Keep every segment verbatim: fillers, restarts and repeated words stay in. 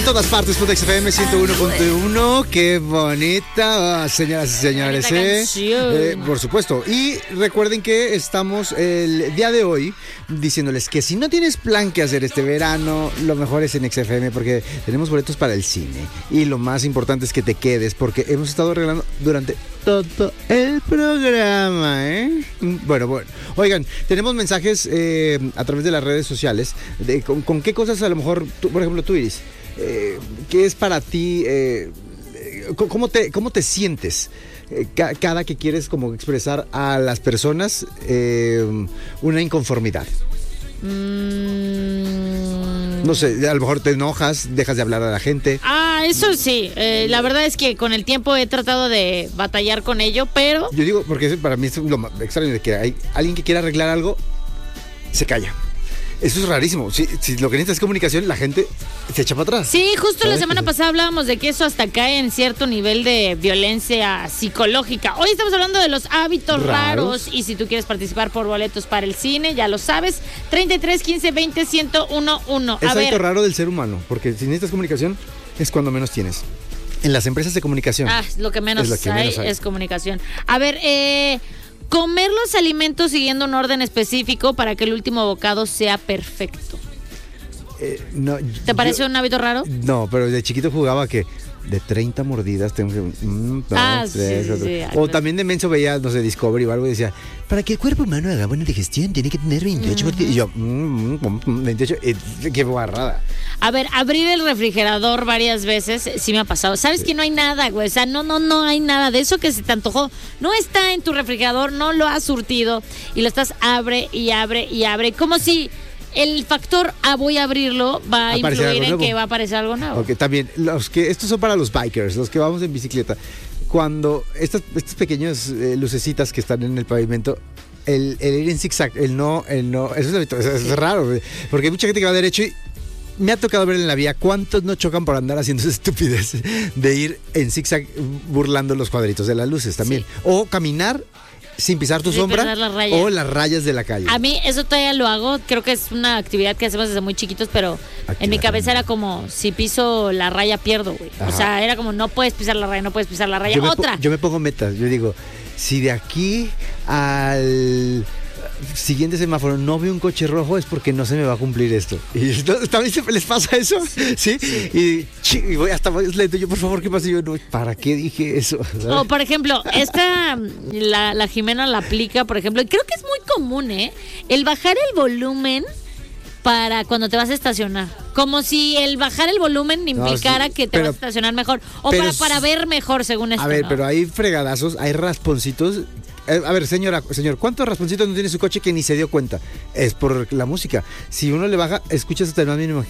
En todas partes, Pontex F M ciento uno punto uno. Qué bonita, señoras y señores. Eh. Eh, por supuesto. Y recuerden que estamos el día de hoy diciéndoles que si no tienes plan que hacer este verano, lo mejor es en X F M porque tenemos boletos para el cine. Y lo más importante es que te quedes porque hemos estado arreglando durante todo el programa, ¿eh? Bueno, bueno. Oigan, tenemos mensajes eh, a través de las redes sociales. De, con, ¿Con qué cosas a lo mejor, tú, por ejemplo, tú, Iris, eh, qué es para ti, eh, cómo, te, cómo te sientes eh, ca, cada que quieres como expresar a las personas eh, una inconformidad? Mm. No sé, a lo mejor te enojas, dejas de hablar a la gente. Ah, eso sí. Eh, la verdad es que con el tiempo he tratado de batallar con ello, pero... Yo digo, porque para mí es lo más extraño de que hay alguien que quiera arreglar algo, se calla. Eso es rarísimo. Si, si lo que necesitas es comunicación, la gente se echa para atrás. Sí, justo la semana pasada hablábamos de que eso hasta cae en cierto nivel de violencia psicológica. Hoy estamos hablando de los hábitos raros. raros y si tú quieres participar por boletos para el cine, ya lo sabes, treinta y tres, quince, veinte, ciento uno, uno. Es A hábito ver. raro del ser humano, porque si necesitas comunicación es cuando menos tienes. En las empresas de comunicación. Ah, lo que menos, es, lo que hay, menos hay es comunicación. A ver, eh... comer los alimentos siguiendo un orden específico para que el último bocado sea perfecto. Eh, no, ¿Te parece yo, un hábito raro? No, pero de chiquito jugaba que de treinta mordidas tengo que... Mm, no, ah, tres, sí, sí, sí. O también de menso veía, no sé, Discovery o algo y decía, para que el cuerpo humano haga buena digestión tiene que tener veintiocho mordidas. Uh-huh. Y yo, mm, mm, veintiocho, eh, qué guarrada. A ver, abrir el refrigerador varias veces sí me ha pasado. ¿Sabes sí. que no hay nada, güey? O sea, no, no, no hay nada de eso que se te antojó. No está en tu refrigerador, no lo has surtido y lo estás abre y abre y abre. Como si el factor ah, voy a abrirlo va a influir en nuevo. Que va a aparecer algo nuevo. Ok, también, los que, estos son para los bikers, los que vamos en bicicleta. Cuando estas, estas pequeñas eh, lucecitas que están en el pavimento, el, el ir en zigzag, el no, el no, eso es, eso es raro, porque hay mucha gente que va derecho y me ha tocado ver en la vía cuántos no chocan por andar haciendo esa estupidez de ir en zigzag burlando los cuadritos de las luces también. Sí. O caminar sin pisar tu sin sombra la raya. O las rayas de la calle. A mí eso todavía lo hago, creo que es una actividad que hacemos desde muy chiquitos, pero actividad en mi cabeza era como, si piso la raya pierdo, güey. O sea, era como, no puedes pisar la raya, no puedes pisar la raya. Yo Otra. Me, yo me pongo metas, yo digo, si de aquí al siguiente semáforo no veo un coche rojo es porque no se me va a cumplir esto. Y también les pasa eso, ¿sí? Y, y voy hasta más lento. Yo, por favor, ¿qué pasa? Yo, no, ¿para qué dije eso? ¿Sabes? O, por ejemplo, esta, la, la Jimena la aplica, por ejemplo, y creo que es muy común, ¿eh? El bajar el volumen para cuando te vas a estacionar. Como si el bajar el volumen implicara no, sí, que te pero, vas a estacionar mejor. O para, para ver mejor, según esto. A ver, ¿no? pero hay fregadazos, hay rasponcitos. A ver, señora, señor, ¿cuántos rasponcitos no tiene su coche que ni se dio cuenta? Es por la música. Si uno le baja, escuchas hasta el más mínimo.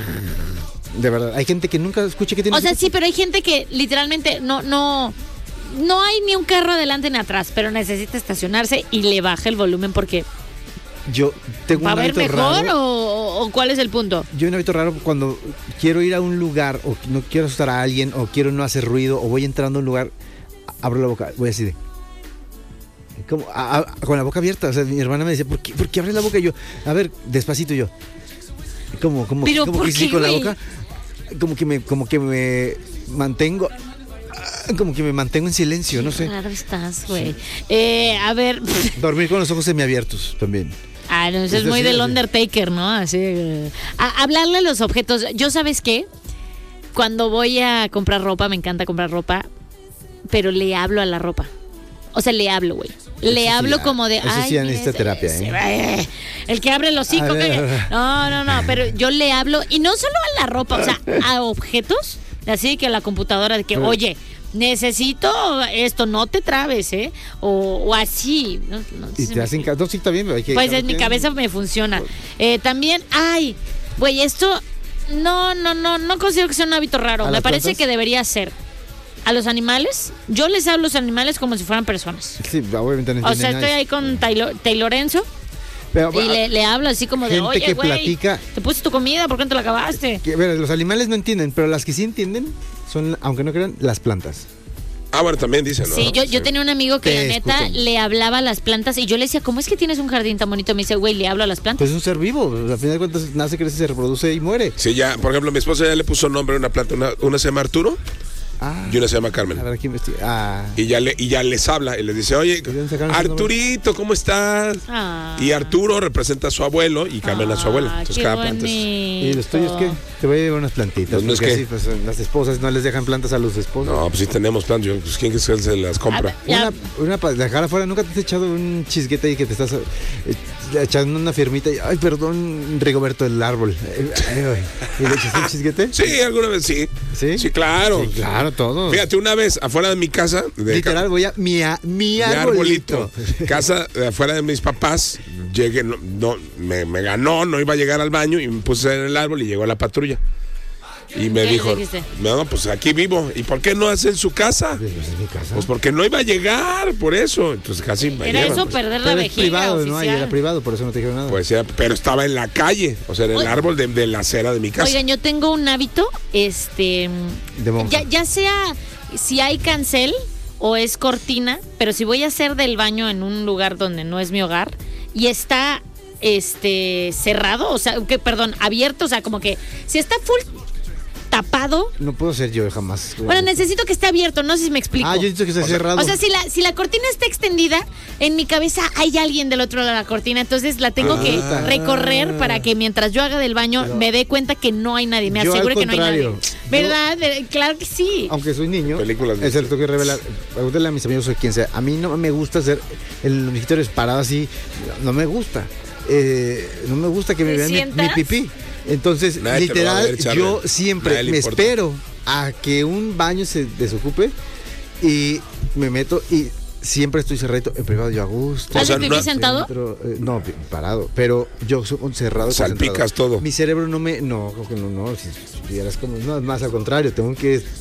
De verdad, hay gente que nunca escucha que tiene. O sea, sí, pero hay gente que literalmente no, no, no hay ni un carro adelante ni atrás, pero necesita estacionarse y le baja el volumen porque. Yo tengo ¿Va un a ver hábito mejor raro, o, o cuál es el punto? Yo un hábito raro cuando quiero ir a un lugar o no quiero asustar a alguien o quiero no hacer ruido o voy entrando a un lugar, abro la boca, voy así de. Como, a, a, con la boca abierta, o sea, mi hermana me decía, ¿por qué, ¿por qué abres la boca? Y yo, a ver, despacito yo. ¿Cómo, cómo, ¿Pero cómo por que qué, sí con güey? la boca? Como que me, como que me mantengo, como que me mantengo en silencio, qué no sé. Claro estás, güey. Sí. Eh, a ver. Dormir con los ojos semiabiertos también. Ah, no, eso es, es muy del Undertaker, ¿no? Así. Eh, a, hablarle a los objetos. Yo, ¿sabes qué? Cuando voy a comprar ropa, me encanta comprar ropa, pero le hablo a la ropa. O sea, le hablo, güey. Le eso hablo sí, como de... Eso ay, sí necesita terapia, ¿eh? El que abre el hocico. Que, no, no, no. Pero yo le hablo, y no solo a la ropa, o sea, a objetos. Así que a la computadora, de que, pero, oye, necesito esto, no te trabes, ¿eh? O, o así. No, no, y te hacen caso, sí, también. Hay que, pues en mi cabeza me funciona. Eh, también, ay, güey, esto... No, no, no, no considero que sea un hábito raro. Me parece plantas? que debería ser. A los animales, yo les hablo a los animales como si fueran personas. Sí, obviamente no. O sea, estoy ahí con Taylor, Taylorenzo Pero, y le, le hablo así como de, oye, que güey, platica, te puse tu comida, ¿por qué no te la acabaste? Que, a ver, los animales no entienden, pero las que sí entienden son, aunque no crean, las plantas. Ah, bueno, también dicen, ¿no? Sí, yo, yo tenía un amigo que Te la neta escuchan. le hablaba a las plantas y yo le decía, ¿cómo es que tienes un jardín tan bonito? Me dice, güey, le hablo a las plantas. Pues es un ser vivo. Al final de cuentas, nace, crece, se reproduce y muere. Sí, ya, por ejemplo, mi esposa ya le puso nombre a una planta. Una, una se llama Arturo Ah, y una se llama Carmen. a ver, aquí investiga. Ah. Y ya, le, y ya les habla y les dice, oye, ¿De dónde sacaron ese Arturito, ¿cómo estás? Ah. Y Arturo representa a su abuelo y Carmen a su abuela. Ah, Entonces qué cada planta es... bonito. ¿Y los tuyos qué? Te voy a llevar unas plantitas. Pues no es porque que- así, pues, las esposas no les dejan plantas a los esposos. No, pues sí tenemos plantas. Yo, pues, ¿quién que se se las compra? Ah, ya. Una, una para dejar afuera, ¿nunca te has echado un chisguete ahí que te estás eh, echando una firmita y, ay, perdón, Rigoberto, el árbol? Eh, ay, ay, ¿y le echaste un chisguete? Sí, alguna vez sí. ¿Sí? Sí, claro. Sí, claro, todo. Fíjate, una vez afuera de mi casa, de Literal, voy a mi, a- mi Mi arbolito. arbolito. Casa de afuera de mis papás. Llegué, no, no, me, me ganó, no iba a llegar al baño y me puse en el árbol y llegó la patrulla. Y me ¿Qué le dijo, dijiste? no, pues aquí vivo. ¿Y por qué no hace en su casa? Pues es mi casa. Pues porque no iba a llegar, por eso. Entonces casi me Era llevan, eso pues. perder la Pero es vejiga privado, ¿no? Ahí oficial. era privado, por eso no te dijeron nada. Pues ya, pero estaba en la calle, o sea, en el Oye. árbol de, de la acera de mi casa. Oigan, yo tengo un hábito, este, De monja. ya, ya sea si hay cancel o es cortina, pero si voy a hacer del baño en un lugar donde no es mi hogar y está, este, cerrado, o sea, que, perdón, abierto, o sea, como que si está full tapado, No puedo ser yo jamás. bueno, necesito que esté abierto, no sé si me explico. Ah, yo necesito que esté cerrado. O sea, si la, si la cortina está extendida, en mi cabeza hay alguien del otro lado de la cortina, entonces la tengo Ah. que recorrer para que mientras yo haga del baño Pero- me dé cuenta que no hay nadie, me Yo al asegure que no hay nadie. contrario. ¿Verdad? De- Claro que sí. Aunque soy niño, Películas es cierto que revelar, pregúntale a mis amigos o quien sea, a mí no me gusta hacer el migitorio parado así, no me gusta. Eh, no me gusta que me ¿Te vean mi, sientas? mi pipí. Entonces, Nadie te lo va a literal, ver, Charlie. yo siempre Nadie le me importa. espero a que un baño se desocupe y me meto y siempre estoy cerrado en privado, yo a gusto. ¿Haces sea, pipí no- sentado? Centro, eh, no, pi- parado, pero yo soy un cerrado. Salpicas concentrado. todo. Mi cerebro no me, no, creo que no, no, si vieras como, no, más al contrario, tengo que eh,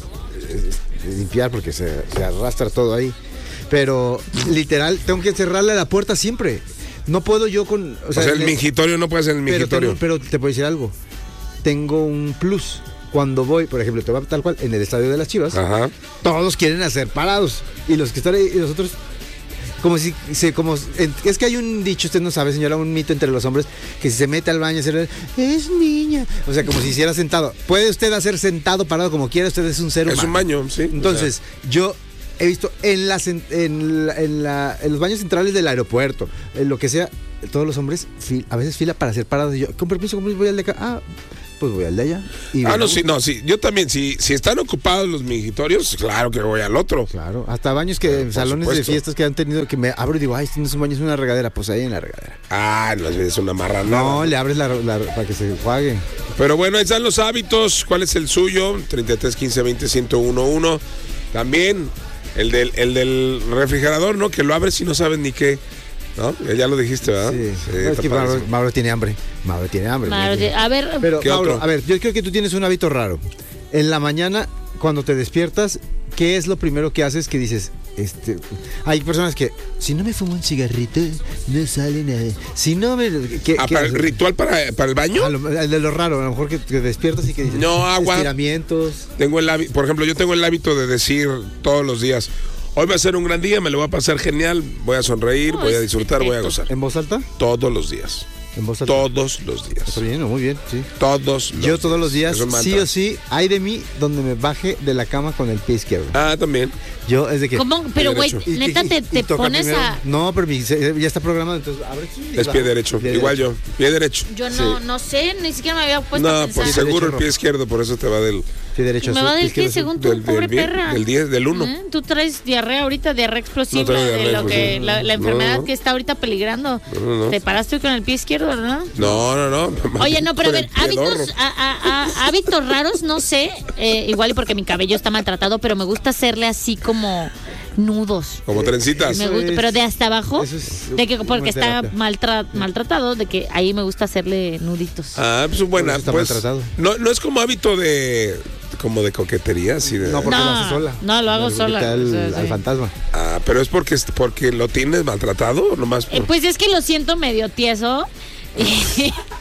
limpiar porque se, se arrastra todo ahí. Pero literal, tengo que cerrarle la puerta siempre. No puedo yo con, O sea, el me- mingitorio no puede ser el pero, mingitorio. tengo- pero te puedo decir algo. Tengo un plus. Cuando voy, por ejemplo, te va tal cual en el estadio de las Chivas. Ajá. Todos quieren hacer parados. Y los que están ahí, y los otros, como si, se, como, en- es que hay un dicho, usted no sabe, señora, un mito entre los hombres, que si se mete al baño, se le- es niña. O sea, como si hiciera sentado. Puede usted hacer sentado, parado, como quiera, usted es un ser humano. Es un baño, sí. Entonces, yo he visto en, las, en, en la- en la- en los baños centrales del aeropuerto, en lo que sea, todos los hombres fil- a veces fila para hacer parados. Y yo, con permiso, con permiso, voy al de acá. Ah, pues voy al de allá. Y Ah, no, vamos. sí, no, sí. Yo también, si, si están ocupados los mingitorios, claro que voy al otro. Claro, hasta baños que, por salones de supuesto. fiestas que han tenido, que me abro y digo, ay, este no es un baño, es una regadera. Pues ahí en la regadera. Ah, no, es una marranada. No, le abres la, la- para que se juegue. Pero bueno, ahí están los hábitos. ¿Cuál es el suyo? treinta y tres, quince, veinte, ciento uno, uno. También el del, el del refrigerador, ¿no? Que lo abres y no sabes ni qué. ¿No? Ya lo dijiste, ¿verdad? Sí, Sí, No, es está que Mauro, padrísimo. Mauro tiene hambre. Mauro tiene hambre. Claro, ¿no? a ver, Pero, ¿Qué Mauro, otro? a ver, yo creo que tú tienes un hábito raro. En la mañana, cuando te despiertas, ¿qué es lo primero que haces que dices? Este, hay personas que, si no me fumo un cigarrito, no sale nada. Si no me... ¿qué- Ah, qué ¿para el haces? ritual para, para el baño? A lo- el de lo raro, a lo mejor que te despiertas y que dices... No, agua. Estiramientos. Tengo el hábito, por ejemplo, yo tengo el hábito de decir todos los días, hoy va a ser un gran día, me lo voy a pasar genial, voy a sonreír, No, voy a es disfrutar, voy a perfecto. gozar. ¿En voz alta? Todos los días. En voz alta. Todos los días. Está bien, muy bien, sí. Todos los Yo todos los días, Es un sí mantra. o sí, hay de mí donde me baje de la cama con el pie izquierdo. Ah, también. Yo, es de que... ¿cómo? Pero, güey, derecho. Y- neta, y- te, y te toca pones primero. a... No, pero mi- se- ya está programado, entonces abre y Es va. pie derecho. Pie Igual derecho. yo. Pie derecho. Yo no, Sí. no sé, ni siquiera me había puesto a No, pensar. pues seguro el Derecho, pie izquierdo, por eso te va del Pie derecho. Me azul, va pie del pie izquierdo, azul. según tú, del, pobre del, bien, perra. del diez, del uno. ¿Eh? Tú traes diarrea ahorita, diarrea explosiva, No traigo de diarrea lo que explosiva. la, la No, enfermedad no. que está ahorita peligrando. No, no, no. Te paraste con el pie izquierdo, ¿no? No, no, no. Oye, no, pero a Con ver, el piedorro. hábitos, a- a- a- hábitos raros, no sé, eh, igual y porque mi cabello está maltratado, pero me gusta hacerle así como nudos. Como trencitas. Me Eso gusta, es- pero de hasta abajo, eso es de que una porque está terapia. maltra- maltratado, de que ahí me gusta hacerle nuditos. Ah, pues buena. Por eso está Pues, maltratado. no, no es como hábito de como de coquetería, así de. No, porque No, lo hace sola. no, lo hago Le sola, grita Al, o sea, sí. al fantasma. Ah, pero es porque porque lo tienes maltratado o nomás por... Eh, pues es que lo siento medio tieso. Y,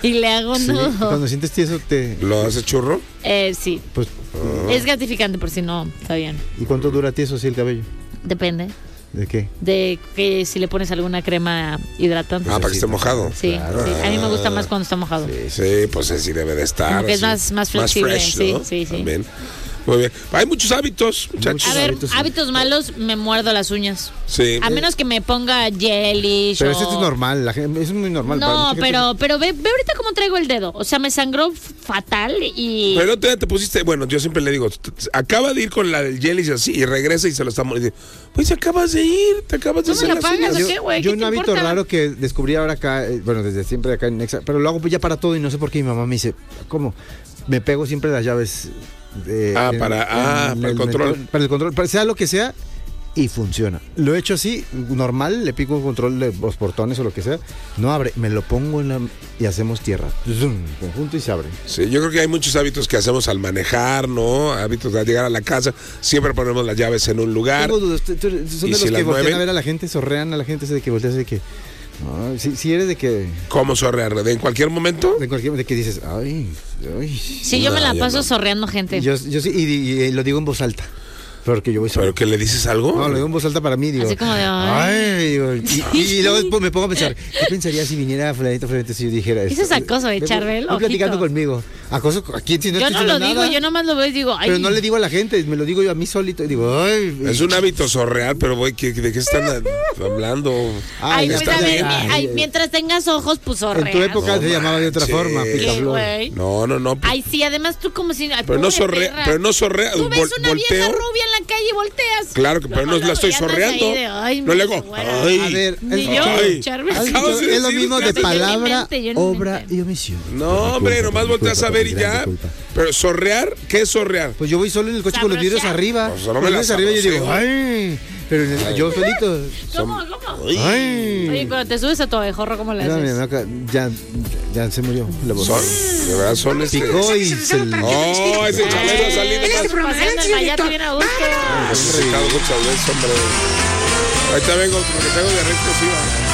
y le hago Sí, nudo. cuando sientes tieso, te... ¿Lo hace churro? Eh, sí. Pues, Es gratificante, por si no, está bien. ¿y cuánto dura tieso así el cabello? Depende ¿De qué? de que si le pones alguna crema hidratante. Ah, para que esté mojado. Sí, Claro. sí, a mí me gusta más cuando está mojado. Sí, pues así debe de estar. Como que es así. más- más flexible, fresh, sí, ¿no? sí, sí. También. Muy bien. Hay muchos hábitos, muchachos. A ver, hábitos, hábitos, sí. malos, me muerdo las uñas. Sí. A menos que me ponga gelish Pero o... eso es normal, la gente, eso es muy normal. para No, mucha gente- pero, pero ve, ve ahorita cómo traigo el dedo. O sea, me sangró fatal y... Pero te, te pusiste, bueno, yo siempre le digo, t- t- acaba de ir con la del jelly y así, y regresa y se lo estamos diciendo. Pues acabas de ir, te acabas de ¿No me hacer la las pagas uñas. o Yo, qué, güey? yo ¿Qué un te hábito importa? raro que descubrí ahora acá, eh, bueno, desde siempre acá en Nexa, pero lo hago pues ya para todo y no sé por qué mi mamá me dice, ¿cómo? Me pego siempre las llaves. eh, Ah, en- para- ah, para el control. mentón, para el control, para sea lo que sea, y funciona. Lo he hecho así, normal, le pico control de los portones o lo que sea, no abre, me lo pongo en la, y hacemos tierra, Zum, conjunto y se abre. Sí, yo creo que hay muchos hábitos que hacemos al manejar, ¿no? Hábitos de llegar a la casa, siempre ponemos las llaves en un lugar. Tengo dudas, tú- tú- son ¿Y de si los las que voltean mueven? a ver a la gente, sorrean a la gente, ese de que volteas de que, no, si, si eres de que, ¿Cómo sorrear? ¿De en cualquier momento? de cualquier, de que dices, ay, ay. Sí, yo me No, la yo paso no. sorreando gente. Yo, yo sí, y, y- y lo digo en voz alta. Porque yo voy solo. ¿Pero que le dices algo? No, lo digo en voz alta para mí, digo. Así como de, Ay, ay. digo, y, y- y luego después me pongo a pensar, ¿qué pensaría si viniera fulanito, fulanito si yo dijera Eso esto? es acoso de Vengo- Charbel, estoy platicando ojito. conmigo. Acoso, ¿a quién si no Yo estoy no lo haciendo digo, nada? yo nomás lo veo y digo, ay. Pero no le digo a la gente, me lo digo yo a mí solito. Y digo, ay. Es un hábito sorrear, pero voy, ¿qué- ¿de qué están a- hablando? Ay, ya pues está a ver, bien. mi- Ay, ay, ay. mientras tengas ojos, pues En sorreas. tu época No se llamaba de otra manches. forma, ¿Qué, ¿Qué, picaflor. güey? No, no, no. Ay, sí, además tú como si... ay, Pero no pobre sorrea, perra. pero no sorrea, Tú ves vol- una vieja volteo. rubia en la calle y volteas. Claro que, pero no Luego, la estoy luego, y andas sorreando. ahí de, ay, No le mi hago, güera. ay. A ver, Ni el- yo, Ay. Charbel. Has Acabas dicho, de es lo decir, mismo de fíjate. Yo ni palabra, mente, yo ni obra mente. y omisión. No, Mi hombre, culpa, nomás mi volteas culpa, a ver y mi gran ya. culpa. Pero sorrear, ¿qué es sorrear? Pues yo voy solo en el coche con los vidrios Sabrosear. arriba. Pues no Con me los la vidrios arriba y yo digo, sabroseo. ay. Pero en el- yo solito. ¿Cómo, cómo? Ay. Oye, cuando te subes a tu abejorro, ¿cómo le Mira, haces? mira, acá, ya, ya se murió la voz. Son, de verdad, son este. Picó y se le... Oh, ese chabelo ha salido más. Paseando el mayate bien a gusto. Ricardo, muchas veces, hombre. Ahorita vengo porque tengo diarrea explosiva.